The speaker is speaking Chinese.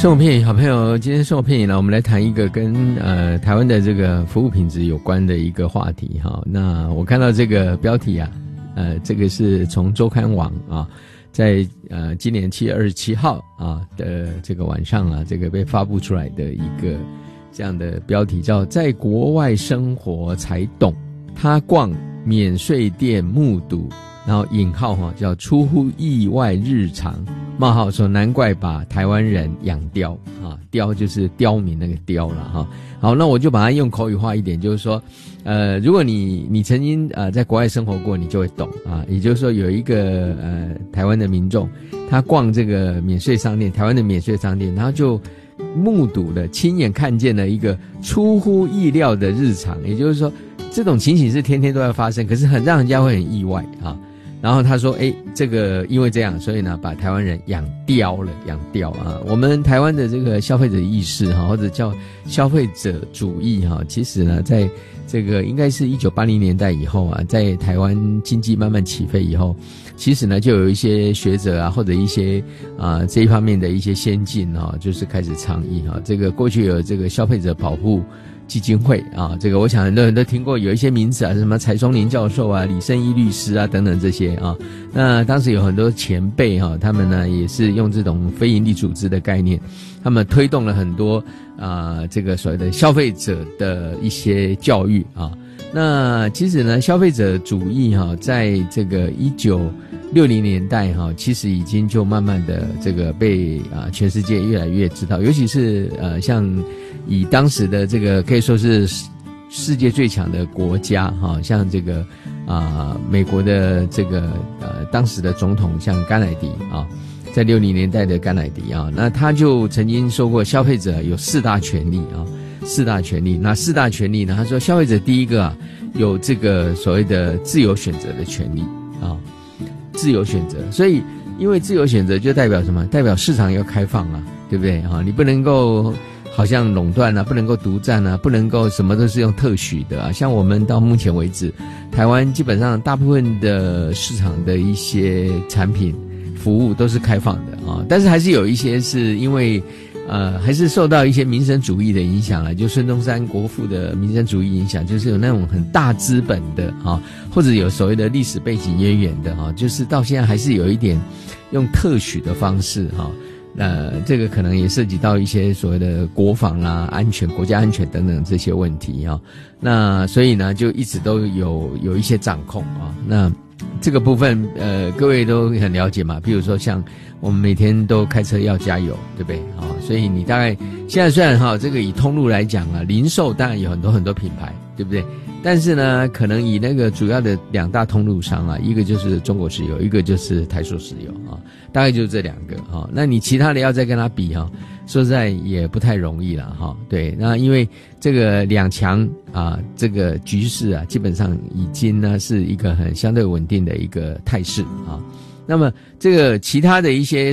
生活片语好朋友，今天生活片语呢，我们来谈一个跟台湾的这个服务品质有关的一个话题哈。那我看到这个标题啊，这个是从周刊网啊，在今年7月27号啊的这个晚上啊，这个被发布出来的一个这样的标题，叫在国外生活才懂，他逛免税店目睹，然后引号哈，叫出乎意外日常。冒号说难怪把台湾人养刁啊，刁就是刁民那个刁了哈。好，那我就把它用口语化一点，就是说，如果你曾经在国外生活过，你就会懂啊。也就是说，有一个台湾的民众，他逛这个免税商店，台湾的免税商店，然后就目睹了、亲眼看见了一个出乎意料的日常。也就是说，这种情形是天天都要发生，可是让人家会很意外啊。然后他说这个因为这样，所以呢把台湾人养刁啊。我们台湾的这个消费者意识哈，或者叫消费者主义哈，其实呢在这个应该是1980年代以后啊，在台湾经济慢慢起飞以后，其实呢就有一些学者啊，或者一些这一方面的一些先进哈，就是开始倡议哈。这个过去有这个消费者保护基金会啊，这个我想很多人都听过，有一些名字啊，什么柴松林教授啊、李胜义律师啊等等这些啊。那当时有很多前辈哈，他们呢也是用这种非营利组织的概念，他们推动了很多这个所谓的消费者的一些教育啊。那其实呢，消费者主义哈，在这个1960年代哈，其实已经就慢慢的这个被全世界越来越知道，尤其是像以当时的这个可以说是世界最强的国家哈，像这个美国的这个当时的总统像甘乃迪啊，在60年代的甘乃迪啊，那他就曾经说过消费者有4大权利啊。4大权利，哪4大权利呢？他说，消费者第一个有这个所谓的自由选择的权利啊，自由选择。所以，因为自由选择就代表什么？代表市场要开放啊，对不对啊？你不能够好像垄断啊，不能够独占啊，不能够什么都是用特许的啊。像我们到目前为止，台湾基本上大部分的市场的一些产品服务都是开放的啊，但是还是有一些是因为还是受到一些民生主义的影响啊，就孙中山国父的民生主义影响，就是有那种很大资本的啊，或者有所谓的历史背景渊源的啊，就是到现在还是有一点用特许的方式哈。这个可能也涉及到一些所谓的国防啊、安全、国家安全等等这些问题啊。那所以呢，就一直都有一些掌控啊。那这个部分各位都很了解嘛，比如说像我们每天都开车要加油，对不对啊？所以你大概现在虽然这个以通路来讲啊，零售当然有很多品牌，对不对？但是呢，可能以那个主要的2大通路商啊，一个就是中国石油，一个就是台塑石油啊，大概就是这2个啊。那你其他的要再跟它比哈，说实在也不太容易了哈。对，那因为这个2强啊，这个局势啊，基本上已经呢是一个很相对稳定的一个态势啊。那么这个其他的一些